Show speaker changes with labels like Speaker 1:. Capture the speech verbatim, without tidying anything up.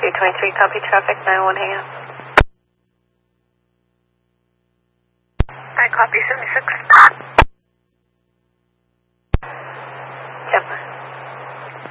Speaker 1: three twenty-three, copy traffic, nine one, hang on.
Speaker 2: I copy seventy-six.